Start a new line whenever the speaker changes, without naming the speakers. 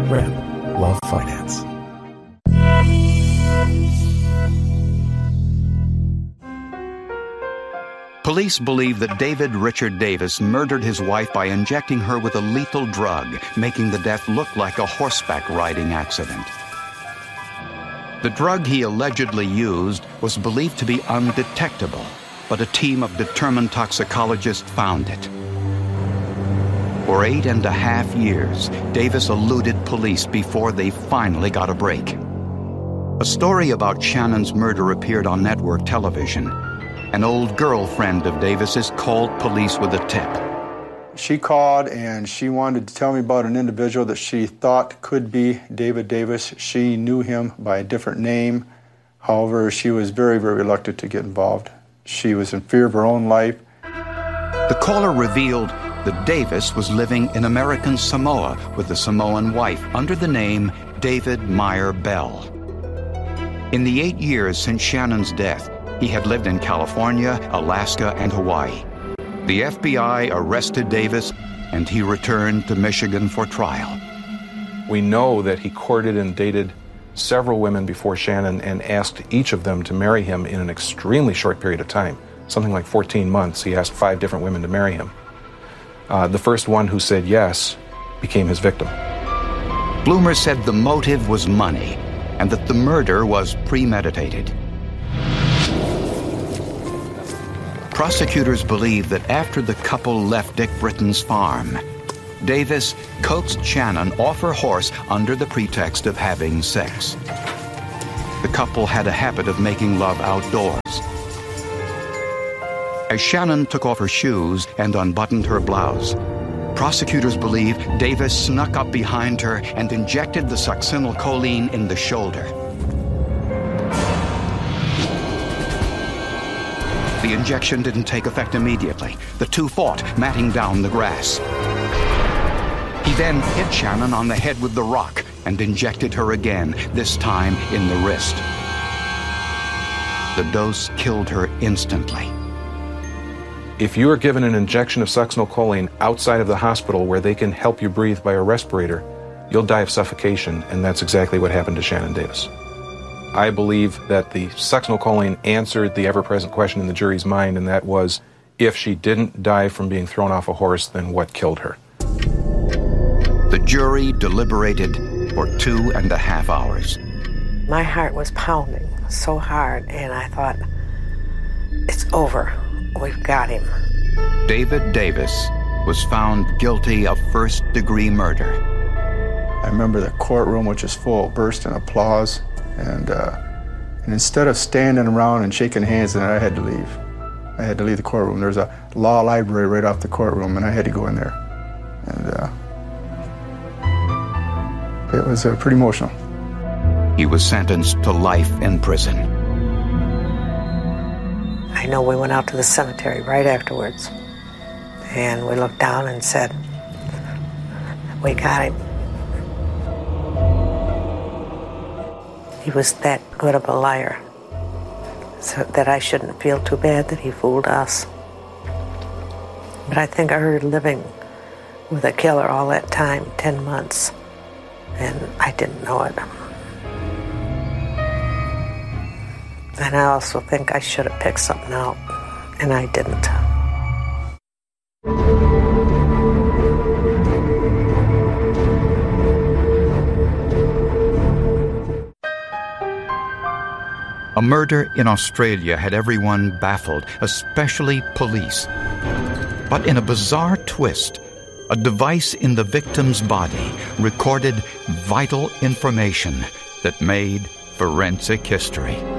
Red Love Finance.
Police believe that David Richard Davis murdered his wife by injecting her with a lethal drug, making the death look like a horseback riding accident. The drug he allegedly used was believed to be undetectable, but a team of determined toxicologists found it. For 8.5 years, Davis eluded police before they finally got a break. A story about Shannon's murder appeared on network television. An old girlfriend of Davis's called police with a tip.
She called and she wanted to tell me about an individual that she thought could be David Davis. She knew him by a different name. However, she was very, very reluctant to get involved. She was in fear of her own life.
The caller revealed that Davis was living in American Samoa with a Samoan wife under the name David Meyer Bell. In the 8 years since Shannon's death, he had lived in California, Alaska, and Hawaii. The FBI arrested Davis, and he returned to Michigan for trial.
We know that he courted and dated several women before Shannon and asked each of them to marry him in an extremely short period of time, something like 14 months. He asked 5 different women to marry him. The first one who said yes became his victim.
Bloomer said the motive was money and that the murder was premeditated. Prosecutors believe that after the couple left Dick Britton's farm, Davis coaxed Shannon off her horse under the pretext of having sex. The couple had a habit of making love outdoors. As Shannon took off her shoes and unbuttoned her blouse, prosecutors believe Davis snuck up behind her and injected the succinylcholine in the shoulder. The injection didn't take effect immediately. The two fought, matting down the grass. He then hit Shannon on the head with the rock and injected her again, this time in the wrist. The dose killed her instantly.
If you are given an injection of succinylcholine outside of the hospital where they can help you breathe by a respirator, you'll die of suffocation, and that's exactly what happened to Shannon Davis. I believe that the succinylcholine answered the ever-present question in the jury's mind, and that was, if she didn't die from being thrown off a horse, then what killed her?
The jury deliberated for 2.5 hours.
My heart was pounding so hard, and I thought, it's over. We've got him.
David Davis was found guilty of first-degree murder.
I remember the courtroom, which was full, burst in applause. And instead of standing around and shaking hands, then I had to leave. I had to leave the courtroom. There's a law library right off the courtroom, and I had to go in there. And it was pretty emotional.
He was sentenced to life in prison.
I know we went out to the cemetery right afterwards, and we looked down and said, we got him. He was that good of a liar, so that I shouldn't feel too bad that he fooled us. But I think I heard living with a killer all that time, 10 months, and I didn't know it. And I also think I should have picked something out, and I didn't.
A murder in Australia had everyone baffled, especially police. But in a bizarre twist, a device in the victim's body recorded vital information that made forensic history.